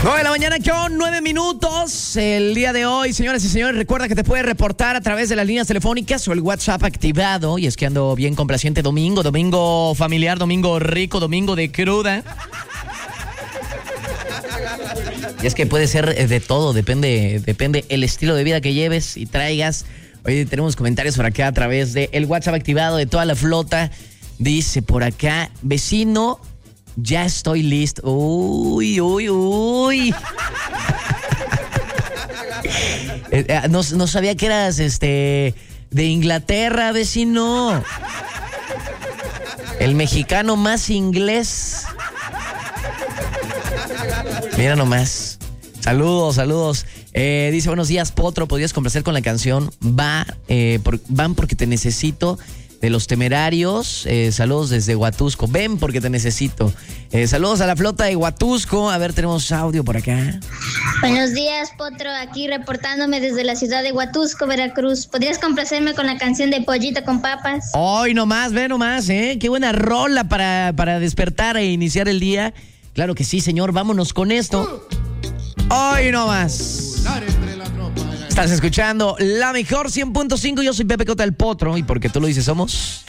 9 de la mañana con 9 minutos. El día de hoy, señoras y señores, recuerda que te puedes reportar a través de las líneas telefónicas o el WhatsApp activado. Y es que ando bien complaciente domingo familiar, domingo rico, domingo de cruda. Y es que puede ser de todo, depende el estilo de vida que lleves y traigas. Hoy tenemos comentarios por acá a través de el WhatsApp activado de toda la flota. Dice por acá, vecino, ya estoy listo. Uy. No sabía que eras de Inglaterra, vecino. El mexicano más inglés. Mira nomás. Saludos. Dice, buenos días, Potro. ¿Podrías complacer con la canción Van porque te necesito, de Los Temerarios? Saludos desde Huatusco. Ven porque te necesito. Saludos a la flota de Huatusco. A ver, tenemos audio por acá. Buenos días, Potro. Aquí reportándome desde la ciudad de Huatusco, Veracruz. ¿Podrías complacerme con la canción de Pollito con Papas? Hoy nomás, ve nomás, Qué buena rola para despertar e iniciar el día. Claro que sí, señor. Vámonos con esto. Hoy nomás. Estás escuchando la mejor 100.5. Yo soy Pepe Cota el Potro. Y porque tú lo dices, somos...